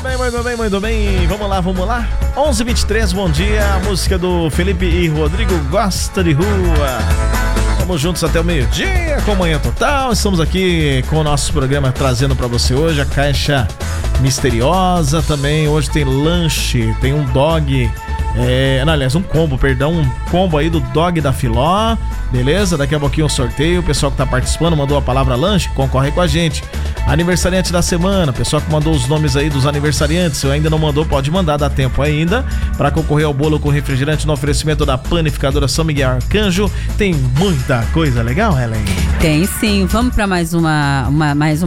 Muito bem. Vamos lá. 11h23, bom dia. A música do Felipe e Rodrigo, Gosta de Rua. Vamos juntos até o meio-dia com Manhã Total. Estamos aqui com o nosso programa trazendo pra você hoje a caixa misteriosa também. Hoje tem lanche, tem um dog, um combo aí do dog da Filó, beleza? Daqui a pouquinho um sorteio. O pessoal que tá participando mandou a palavra lanche, concorre com a gente. Aniversariante da semana, pessoal que mandou os nomes aí dos aniversariantes, se ainda não mandou, pode mandar, dá tempo ainda, para concorrer ao bolo com refrigerante no oferecimento da Panificadora São Miguel Arcanjo. Tem muita coisa legal, Helen? Tem sim, vamos para mais uma